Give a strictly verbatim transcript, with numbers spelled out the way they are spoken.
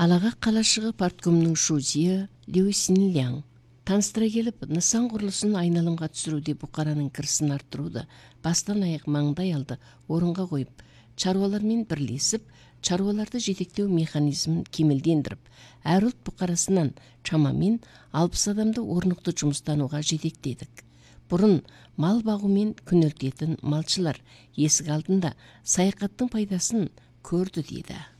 Алаға қалашығы парткомның шузия Лю Синляң таныстыра келіп, нысан құрылысын айналымға түсіруде бұқараның кірісін арттыруды бастан аяқ маңдай алды орынға қойып, чаруалармен бірлесіп, чаруаларды жетектеу механизмін кемелдендіріп, әр ұлт бұқарасынан шамамен алпыс адамды орнықты жұмыстануға жетектедік. Бұрын мал бағумен күнелтетін малшылар есік алдында саяхаттың пайдасын көрді дейді.